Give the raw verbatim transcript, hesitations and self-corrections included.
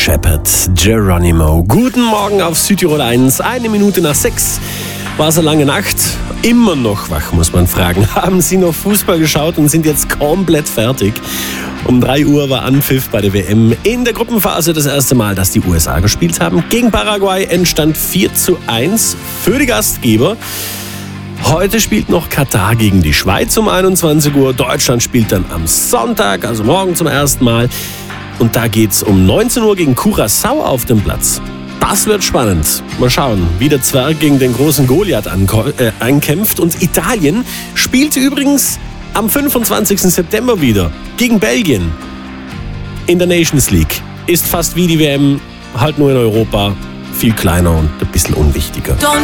Shepherd, Geronimo. Guten Morgen auf Südtirol eins, eine Minute nach sechs. War es eine lange Nacht? Immer noch wach, muss man fragen. Haben Sie noch Fußball geschaut und sind jetzt komplett fertig? Um drei Uhr war Anpfiff bei der W M. In der Gruppenphase das erste Mal, dass die U S A gespielt haben. Gegen Paraguay entstand vier zu eins für die Gastgeber. Heute spielt noch Katar gegen die Schweiz um einundzwanzig Uhr. Deutschland spielt dann am Sonntag, also morgen zum ersten Mal. Und da geht's um neunzehn Uhr gegen Curaçao auf dem Platz. Das wird spannend. Mal schauen, wie der Zwerg gegen den großen Goliath äh, einkämpft. Und Italien spielte übrigens am fünfundzwanzigsten September wieder gegen Belgien in der Nations League. Ist fast wie die W M, halt nur in Europa, viel kleiner und ein bisschen unwichtiger.